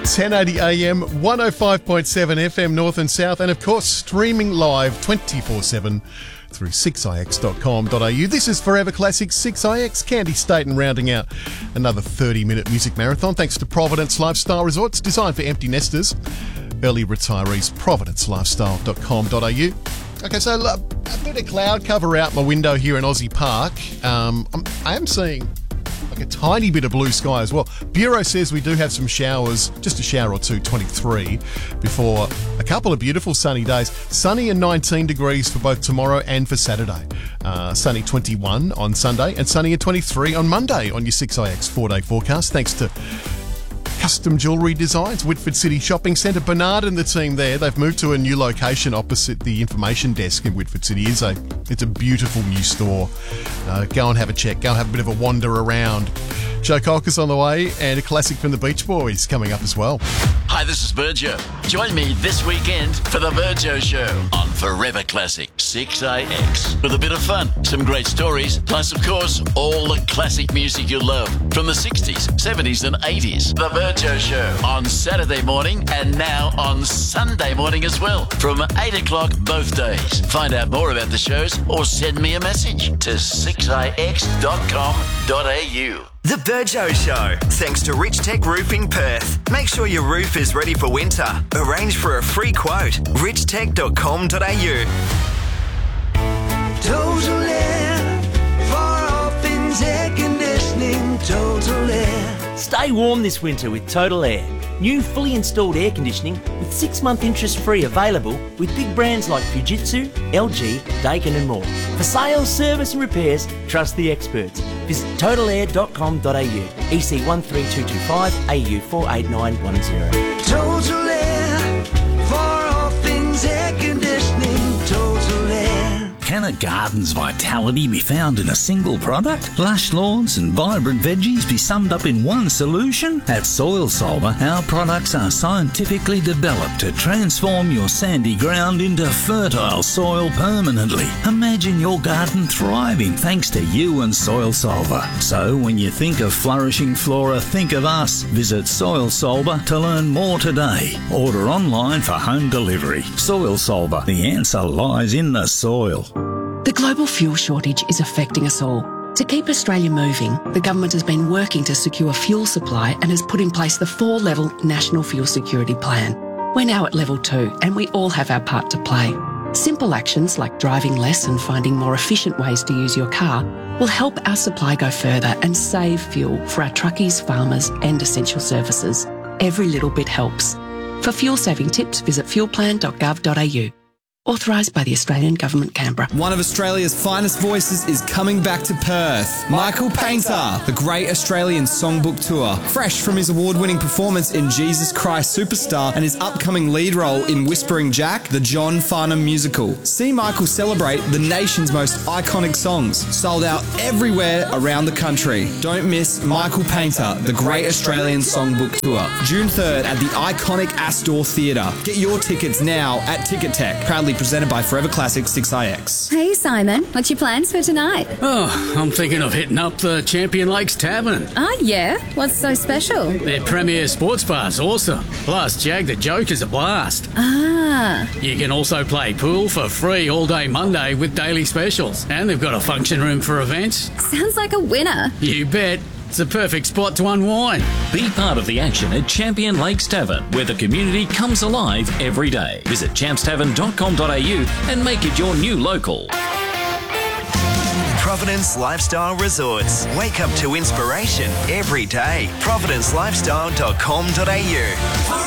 1080 AM, 105.7 FM North and South, and of course streaming live 24/7 through 6ix.com.au. This is Forever Classic 6ix, Candy State, and rounding out another 30-minute music marathon thanks to Providence Lifestyle Resorts, designed for empty nesters, early retirees, providencelifestyle.com.au. Okay, so a bit of cloud cover out my window here in Aussie Park. I am seeing like a tiny bit of blue sky as well. Bureau says we do have some showers, just a shower or two, 23, before a couple of beautiful sunny days. Sunny and 19 degrees for both tomorrow and for Saturday. Sunny 21 on Sunday and sunny at 23 on Monday on your 6ix 4-day forecast. Thanks to Custom Jewellery Designs, Whitford City Shopping Centre. Bernard and the team there, they've moved to a new location opposite the information desk in Whitford City. It's a beautiful new store. Go and have a check. Go and have a bit of a wander around. Joe Colker's on the way, and a classic from the Beach Boys coming up as well. Hi, this is Virgio. Join me this weekend for the Virgio Show on Forever Classic 6ix. With a bit of fun, some great stories, plus, of course, all the classic music you love from the 60s, 70s and 80s. The Virgio Show on Saturday morning and now on Sunday morning as well from 8 o'clock both days. Find out more about the shows or send me a message to 6ix.com.au. The Virgio Show, thanks to Rich Tech Roofing Perth. Make sure your roof is ready for winter. Arrange for a free quote. richtech.com.au. Total Air, for all things air conditioning, Total Air. Stay warm this winter with Total Air. New fully installed air conditioning with 6-month interest-free available with big brands like Fujitsu, LG, Daikin and more. For sales, service and repairs, trust the experts. Visit totalair.com.au, EC 13225, AU 48910. Total Air, for all things air conditioning, Total Air. Can a garden's vitality be found in a single product? Lush lawns and vibrant veggies be summed up in one solution? At Soil Solver, our products are scientifically developed to transform your sandy ground into fertile soil permanently. Imagine your garden thriving thanks to you and Soil Solver. So when you think of flourishing flora, think of us. Visit Soil Solver to learn more today. Order online for home delivery. Soil Solver, the answer lies in the soil. The global fuel shortage is affecting us all. To keep Australia moving, the government has been working to secure fuel supply and has put in place the 4-level National Fuel Security Plan. We're now at level 2 and we all have our part to play. Simple actions like driving less and finding more efficient ways to use your car will help our supply go further and save fuel for our truckies, farmers and essential services. Every little bit helps. For fuel saving tips, visit fuelplan.gov.au. Authorised by the Australian Government, Canberra. One of Australia's finest voices is coming back to Perth. Michael Painter, the Great Australian Songbook Tour. Fresh from his award-winning performance in Jesus Christ Superstar and his upcoming lead role in Whispering Jack, the John Farnham musical. See Michael celebrate the nation's most iconic songs. Sold out everywhere around the country. Don't miss Michael Painter, the Great Australian Songbook Tour. June 3rd at the iconic Astor Theatre. Get your tickets now at Ticketek. Proudly presented by Forever Classic 6ix. Hey Simon, what's your plans for tonight? Oh, I'm thinking of hitting up the Champion Lakes Tavern. Oh yeah? What's so special? Their premier sports bar's awesome. Plus, Jag the Joke is a blast. Ah. You can also play pool for free all day Monday with daily specials. And they've got a function room for events. Sounds like a winner. You bet. It's a perfect spot to unwind. Be part of the action at Champion Lakes Tavern, where the community comes alive every day. Visit champstavern.com.au and make it your new local. Providence Lifestyle Resorts. Wake up to inspiration every day. providencelifestyle.com.au.